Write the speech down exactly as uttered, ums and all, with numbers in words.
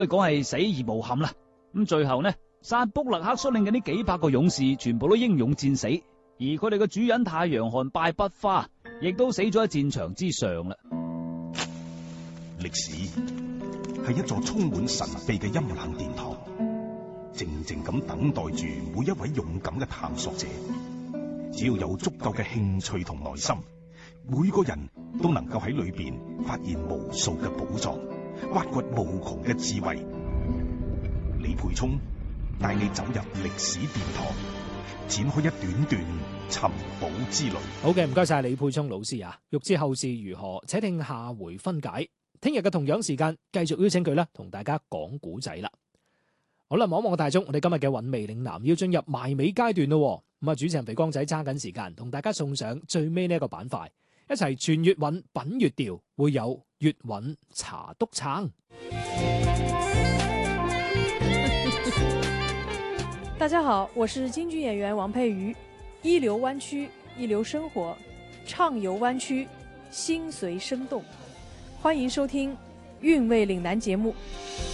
講係死而無憾啦。咁最後呢，薩卜勒克率領嘅呢幾百個勇士全部都英勇戰死，而佢哋嘅主人太陽汗拜筆花亦都死咗喺戰場之上啦。 歷史係一座充滿神秘嘅陰冷殿堂，靜靜咁等待住每一位勇敢嘅探索者。只要有足夠嘅興趣同耐心，每個人都能夠喺裏邊發現無數嘅寶藏，挖掘無窮嘅智慧。李培聰帶你走入歷史殿堂，展開一段段尋寶之旅。 好嘅，唔該晒李培聰老師啊！欲知後事如何，且聽下回分解。聽日嘅同樣時間，繼續邀請佢啦，同大家講古仔啦。好啦，望一望大鐘，我哋今日嘅韻味嶺南要進入埋尾階段咯。咁啊，主持人肥光仔揸緊時間，同大家送上最尾呢一個板塊，一齊傳粵韻品粵調，會有粵韻茶督撐。 大家好，我是京劇演員王佩瑜。一流灣區，一流生活，暢遊灣區，心隨聲動。歡迎收聽《韻味嶺南》節目。